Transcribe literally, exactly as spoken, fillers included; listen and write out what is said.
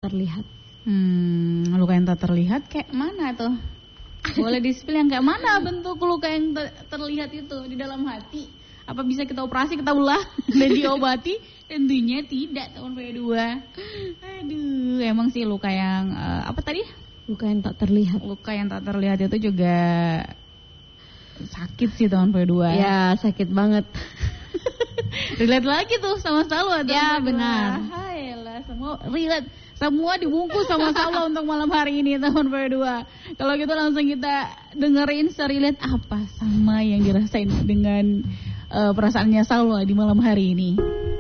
terlihat. Hmm, luka yang tak terlihat kayak mana tuh? Boleh di-spill yang kayak mana bentuk luka yang ter- terlihat itu di dalam hati? Apa bisa kita operasi, kita belah dan diobati? Tentunya tidak, teman P dua. Aduh, emang sih luka yang uh, apa tadi? Luka yang tak terlihat. Luka yang tak terlihat itu juga sakit sih, teman P dua. Ya, sakit banget. Relate lagi tuh sama Salwa. Ya, benar. Hayalah, semua relate. Semua dibungkus sama Salwa untuk malam hari ini, teman P dua. Kalau gitu langsung kita dengerin serelate apa sama yang dirasain dengan uh, perasaannya Salwa di malam hari ini.